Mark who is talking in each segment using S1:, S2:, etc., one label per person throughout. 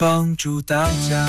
S1: 帮助大家。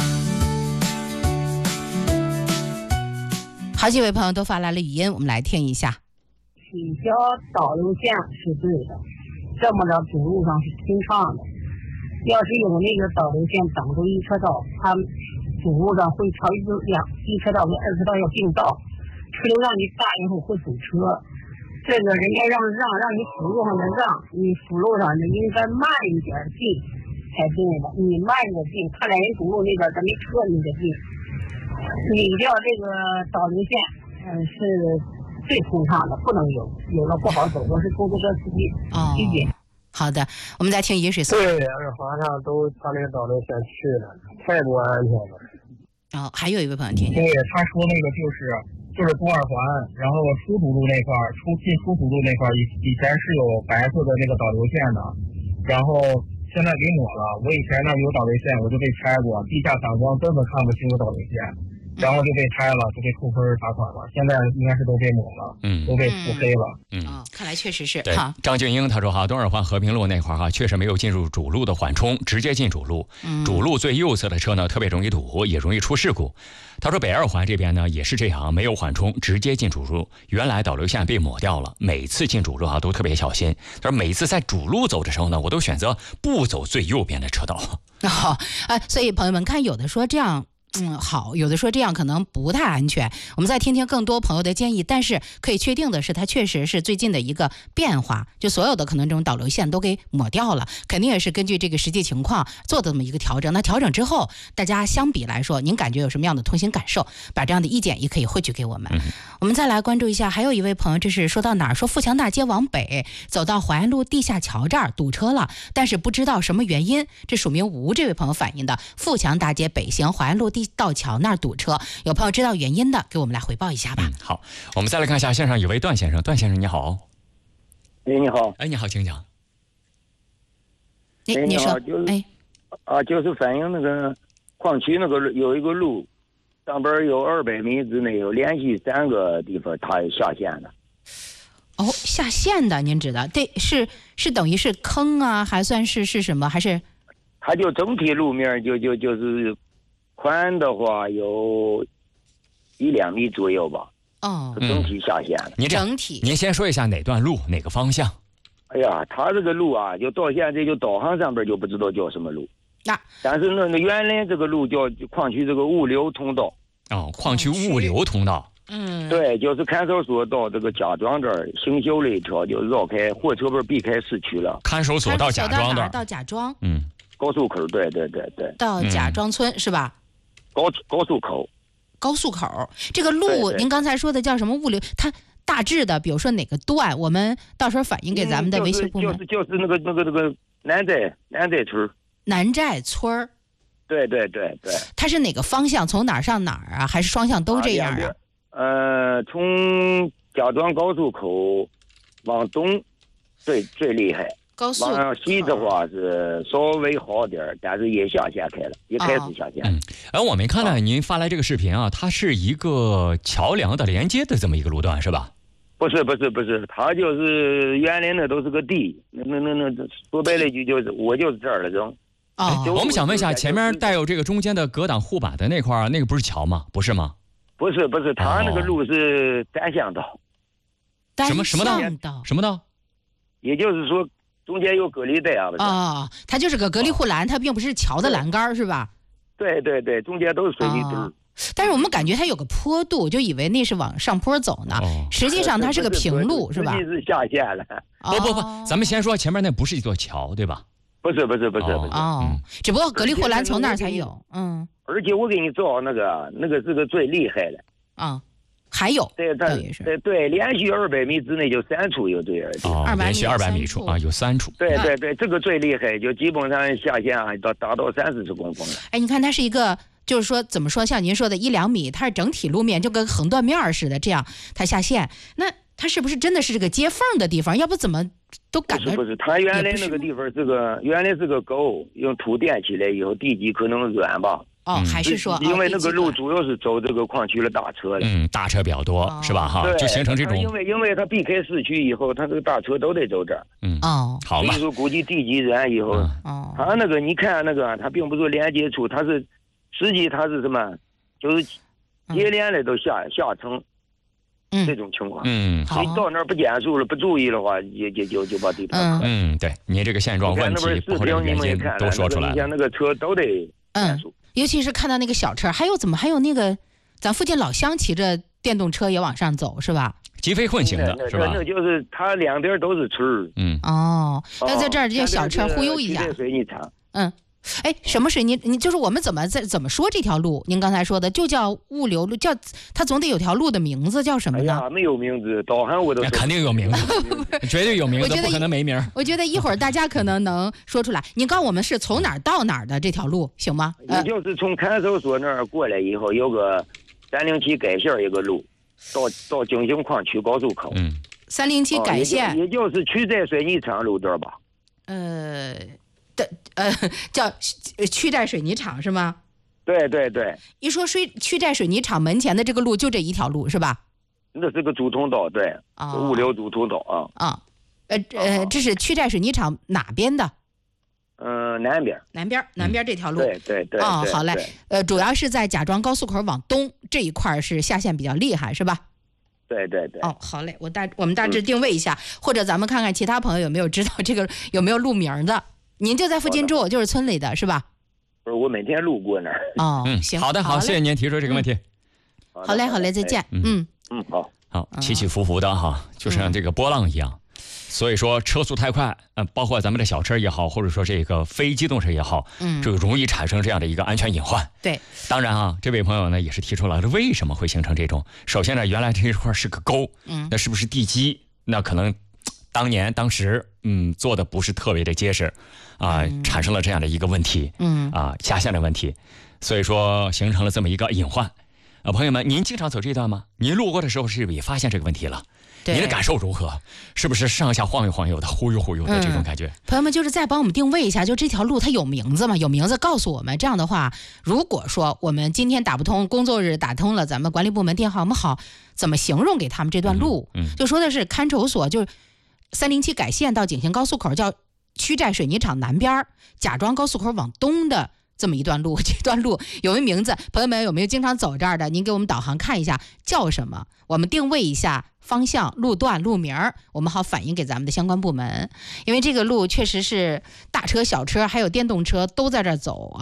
S2: 好几位朋友都发来了语音，我们来听一下。
S3: 取消导流线是对的，这么着主路上是通畅的。要是有那个导流线挡住一车道，他们主路上会朝一车道跟二车道要并道，车流量一大以后会堵车。这个人家让你辅路上的让，你辅路上的应该慢一点进才对的。你慢着进，看来人主路那边咱没车你得进。理掉这个导流线，是最通畅的，不能有了不好走，我是出租车司机理解。
S2: 好的，我们再听饮水思。
S4: 对，二环上都把那个导流线去了，太不安全了。
S2: 还有一位朋友听。
S4: 对，他说那个就是东二环，然后出主路那块进出主路那块以前是有白色的那个导流线的，然后现在给抹了。我以前那有导流线，我就被拆过，地下反光根本看不清有导流线，然后就被拆了，就被扣分罚款了。现在应该是都被抹了，都被涂黑了。
S2: 看来确实是。
S5: 对，张静英他说东二环和平路那块确实没有进入主路的缓冲，直接进主路。主路最右侧的车呢特别容易堵，也容易出事故。他说北二环这边呢也是这样，没有缓冲，直接进主路。原来导流线被抹掉了，每次进主路都特别小心。他说每次在主路走的时候呢，我都选择不走最右边的车道。
S2: 所以朋友们看，有的说这样好，有的说这样可能不太安全，我们再听听更多朋友的建议。但是可以确定的是，它确实是最近的一个变化，就所有的可能这种导流线都给抹掉了，肯定也是根据这个实际情况做的这么一个调整。那调整之后，大家相比来说，您感觉有什么样的通行感受？把这样的意见也可以汇聚给我们。我们再来关注一下，还有一位朋友，这是说到哪儿？说富强大街往北走到淮安路地下桥这儿堵车了，但是不知道什么原因。这署名吴这位朋友反映的，富强大街北行淮安路地道桥那儿堵车，有朋友知道原因的，给我们来回报一下吧。
S5: 好，我们再来看一下线上有位段先生。段先生你好。
S4: 你好。
S5: 你好，请讲。
S2: 你说。
S6: 就是反映那个矿区那个有一个路，上边有200米之内有连续3个地方它下线了。
S2: 下线的，您指的对是等于是坑啊，还算是什么？还是
S6: 它就整体路面就是宽的话有1-2米左右吧。整体下线了。
S5: 您先说一下哪段路哪个方向？
S6: 哎呀，它这个路啊，就到现在就导航上边就不知道叫什么路。但是那原来这个路叫矿区这个物流通道。
S5: 矿区物流通道。
S6: 对，就是看守所到这个贾庄这儿新修了一条，就绕开货车不是避开市区了。
S5: 看守所到贾庄的。
S2: 到贾庄。
S6: 高速口，对。
S2: 到贾庄村是吧？
S6: 高速口。
S2: 高速口这个路，您刚才说的叫什么物流？它大致的，比如说哪个段，我们到时候反映给咱们的维修部门。
S6: 就是那个南寨村。
S2: 南寨村。
S6: 对。
S2: 它是哪个方向？从哪儿上哪儿啊？还是双向都这样啊？
S6: 从贾庄高速口往东最厉害。往西的话是稍微好点，但是也下线开了，也开始下线。
S5: 我没看到您发来这个视频啊，它是一个桥梁的连接的这么一个路段是吧？
S6: 不是，它就是原来那都是个地，那说白了句就是我就是这儿的人。
S5: 我们想问一下，前面带有这个中间的隔挡护板的那块，那个不是桥吗？不是吗？
S6: 不是，它那个路是单向道。
S5: 什么道？也
S6: 就是说。中间有隔离带啊！
S2: 它就是个隔离护栏，它并不是桥的栏杆，是吧？
S6: 对，中间都是水泥墩。
S2: 但是我们感觉它有个坡度，就以为那是往上坡走呢。实际上它是个平路，是吧？
S6: 实际是下线了。
S5: 不，咱们先说前面那不是一座桥，对吧？
S6: 不是。
S2: 只不过隔离护栏从那儿才有。
S6: 而且我给你照那个是个最厉害的。
S2: 还有，
S6: 对，连续200米之内就3处有这样的。
S5: 连续200米处有3处。
S6: 对，这个最厉害，就基本上下线达到30公分了。
S2: 你看它是一个，就是说怎么说，像您说的1-2米，它是整体路面就跟横断面似的，这样它下线，那它是不是真的是这个接缝的地方？要不怎么都感觉
S6: 不是？它原来那个地方原来是个沟，用土垫起来以后，地基可能软吧。
S2: 还是说
S6: 因为那个路主要是走这个矿区的大车的，
S5: 大车比较多，是吧？哈，就形成这种。
S6: 因为它避开市区以后，它这个大车都得走这儿。
S5: 好嘛。
S6: 所以说估计地基然以后，它那个你看那个，它并不是连接处，它是实际它是什么？就是接连的都下层。这种情况，
S5: 好。
S6: 你到那儿不减速了，不注意的话，就把地盘磕。
S5: 对，你这个现状问题或者原因都说出来了。
S6: 你像那个车都得减速，
S2: 尤其是看到那个小车，还有那个咱附近老乡骑着电动车也往上走，是吧？
S5: 机非混行的是吧？
S6: 那就是它两边都是村。
S2: 要在这儿这小车忽悠一下。
S6: 水泥厂。
S2: 什么水泥？你就是我们怎么说这条路？您刚才说的就叫物流路，叫它总得有条路的名字，叫什么呢？
S6: 没有名字，导航我都
S5: 肯定有名字，绝对有名字，不可能没名。
S2: 我觉得一会儿大家可能说出来。您告诉我们是从哪儿到哪儿的这条路，行吗？
S6: 也就是从看守所那儿过来以后，有个307改线一个路，到京兴矿区高速口。
S2: 307改线，
S6: 也就是区寨水泥厂路段吧？
S2: 叫区寨水泥厂是吗？
S6: 对。
S2: 一说区寨水泥厂门前的这个路就这一条路是吧？
S6: 那是个主通道，对，物流主通道啊。
S2: 这是区寨水泥厂哪边的？
S6: 南边
S2: 这条路。
S6: 对。
S2: 好嘞。主要是在贾庄高速口往东这一块是下线比较厉害，是吧？
S6: 对。
S2: 好嘞，我们大致定位一下，或者咱们看看其他朋友有没有知道这个有没有路名的。您就在附近住，就是村里的是吧？
S6: 不是，我每天路过那儿。
S2: 行。
S5: 好的，谢谢您提出这个问题。
S2: 好嘞，再见。
S6: 好，
S5: 起起伏伏的哈，就像这个波浪一样。所以说车速太快，包括咱们的小车也好，或者说这个非机动车也好，就容易产生这样的一个安全隐患。
S2: 对，
S5: 当然这位朋友呢也是提出来了，为什么会形成这种？首先呢，原来这一块是个沟，那是不是地基？那可能当时做的不是特别的结实，产生了这样的一个问题，下陷的问题，所以说形成了这么一个隐患。朋友们，您经常走这段吗？您路过的时候是不是也发现这个问题了？您的感受如何？是不是上下晃悠晃悠的、忽悠忽悠的这种感觉？
S2: 朋友们，就是再帮我们定位一下，就这条路它有名字吗？有名字告诉我们。这样的话，如果说我们今天打不通，工作日打通了，咱们管理部门电话，我们好怎么形容给他们这段路？就说的是看守所，就是307改线到景兴高速口，叫区寨水泥厂南边，贾庄高速口往东的这么一段路。这段路有没有名字？朋友们有没有经常走这儿的？您给我们导航看一下叫什么，我们定位一下方向、路段、路名，我们好反映给咱们的相关部门。因为这个路确实是大车、小车还有电动车都在这儿走